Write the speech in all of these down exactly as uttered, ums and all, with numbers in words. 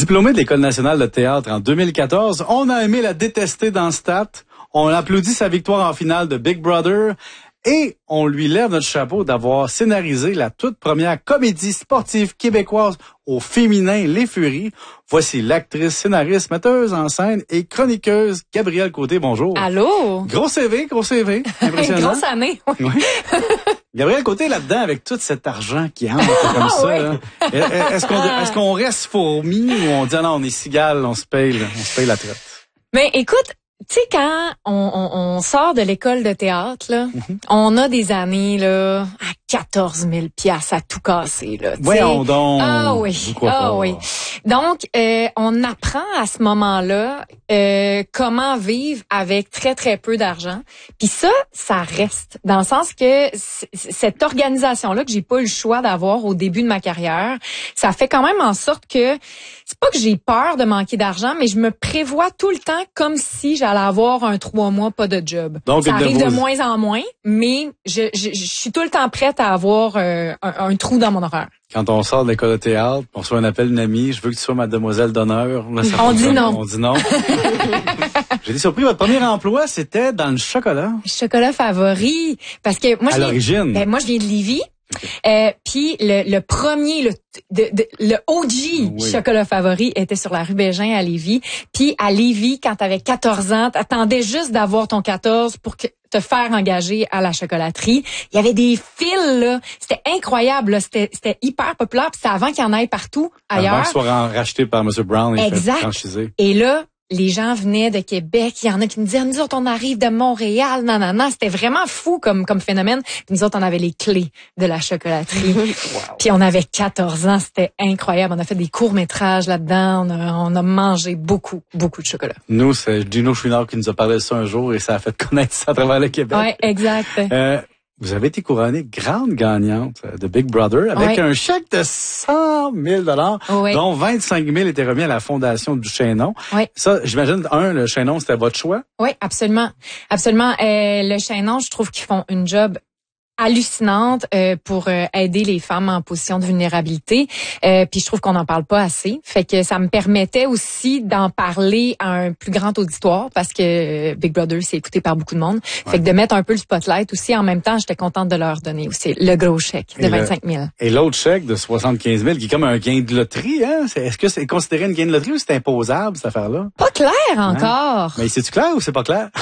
Diplômé de l'École nationale de théâtre en deux mille quatorze, on a aimé la détester dans Stat. On applaudit sa victoire en finale de Big Brother. Et on lui lève notre chapeau d'avoir scénarisé la toute première comédie sportive québécoise au féminin, Les Furies. Voici l'actrice, scénariste, metteuse en scène et chroniqueuse Gabrielle Côté. Bonjour. Allô? Gros C V, gros C V. Impressionnant. Grosse année, oui. Oui. Gabrielle Côté là-dedans avec tout cet argent qui entre comme ça. Oui. Là. Est-ce qu'on, est-ce qu'on reste fourmi ou on dit ah non, on est cigale, on se paye, là, on se paye la traite? Mais écoute, tu sais, quand on, on, on sort de l'école de théâtre, là, mm-hmm. on a des années là à quatorze mille piastres à tout casser. Là, Voyons donc. Ah oui, ah pas? oui. Donc, euh, on apprend à ce moment-là euh, comment vivre avec très, très peu d'argent. Puis ça, ça reste. Dans le sens que c- cette organisation-là que j'ai pas eu le choix d'avoir au début de ma carrière, ça fait quand même en sorte que c'est pas que j'ai peur de manquer d'argent, mais je me prévois tout le temps comme si j'allais avoir un trois mois pas de job. Donc, ça arrive de, de vos... moins en moins, mais je, je, je suis tout le temps prête à avoir euh, un, un trou dans mon horaire. Quand on sort de l'école de théâtre, on reçoit un appel d'une amie, je veux que tu sois ma demoiselle d'honneur. Là, ça on dit non. On dit non. J'ai été surpris, votre premier emploi, c'était dans le chocolat. Chocolat favori. Parce que moi, à je l'origine. Ben, moi, je viens de Lévis. Okay. Euh, puis le, le premier, le, de, de, le O G oui. chocolat favori était sur la rue Bégin à Lévis. Puis à Lévis, quand t'avais quatorze ans, t'attendais juste d'avoir ton quatorze pour que te faire engager à la chocolaterie. Il y avait des fils, là. C'était incroyable, là. C'était, c'était hyper populaire. Puis c'était avant qu'il y en ait partout ailleurs. Avant que ce soit racheté par M. Brown et exact. fait franchisé. Et là, les gens venaient de Québec. Il y en a qui me disaient, nous autres, on arrive de Montréal. Non, non, non. C'était vraiment fou comme, comme phénomène. Puis nous autres, on avait les clés de la chocolaterie. Wow. Puis on avait quatorze ans. C'était incroyable. On a fait des courts-métrages là-dedans. On a, on a mangé beaucoup, beaucoup de chocolat. Nous, c'est Gino Chouinard qui nous a parlé de ça un jour et ça a fait connaître ça à travers le Québec. Oui, exact. Euh, Vous avez été couronnée grande gagnante de Big Brother avec oui. un chèque de cent mille dollars, oui. dont vingt-cinq mille étaient remis à la Fondation du Chaînon. Oui. Ça, j'imagine, un, le Chaînon, c'était votre choix? Oui, absolument. Absolument. Euh, le Chaînon, je trouve qu'ils font une job hallucinante euh, pour euh, aider les femmes en position de vulnérabilité. Euh, puis je trouve qu'on n'en parle pas assez. Fait que ça me permettait aussi d'en parler à un plus grand auditoire parce que Big Brother, c'est écouté par beaucoup de monde. Ouais. Fait que de mettre un peu le spotlight aussi. En même temps, j'étais contente de leur donner aussi le gros chèque de vingt-cinq mille. Et l'autre chèque de soixante-quinze mille qui est comme un gain de loterie. Hein? C'est, est-ce que c'est considéré une gain de loterie ou c'est imposable, cette affaire-là? Pas clair encore. Hein? Mais c'est-tu clair ou c'est pas clair?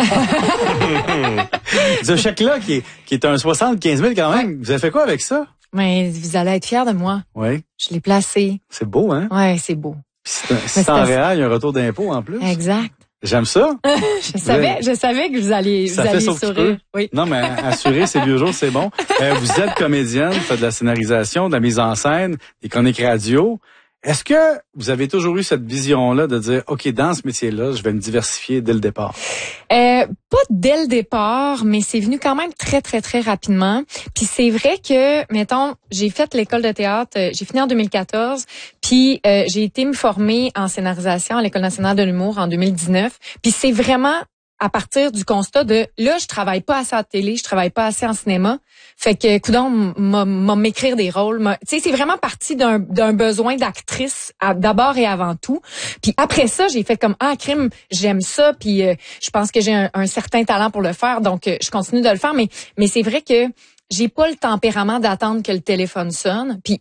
Ce chèque-là qui est, qui est un soixante-quinze mille quand même. Ouais. Vous avez fait quoi avec ça? Mais vous allez être fiers de moi. Oui. Je l'ai placé. C'est beau, hein? Oui, c'est beau. Puis c'est, un, c'est en réel, il y a un retour d'impôt en plus. Exact. J'aime ça. je savais, je savais que vous alliez, ça vous fait alliez sourire. Oui. Non, mais assurer ces vieux jours, c'est bon. Euh, vous êtes comédienne, vous faites de la scénarisation, de la mise en scène, des chroniques radio. Est-ce que vous avez toujours eu cette vision-là de dire, OK, dans ce métier-là, je vais me diversifier dès le départ? Euh, pas dès le départ, mais c'est venu quand même très, très, très rapidement. Puis c'est vrai que, mettons, j'ai fait l'école de théâtre, j'ai fini en deux mille quatorze, puis euh, j'ai été me former en scénarisation à l'École nationale de l'humour en deux mille dix-neuf. Puis c'est vraiment à partir du constat de, là, je travaille pas assez à la télé, je travaille pas assez en cinéma. Fait que, coudonc, m'a, m'a m'écrire des rôles. Tu sais, c'est vraiment parti d'un, d'un besoin d'actrice, à, d'abord et avant tout. Puis après ça, j'ai fait comme, ah, crime, j'aime ça, puis euh, je pense que j'ai un, un certain talent pour le faire, donc euh, je continue de le faire. Mais, mais c'est vrai que j'ai pas le tempérament d'attendre que le téléphone sonne. Puis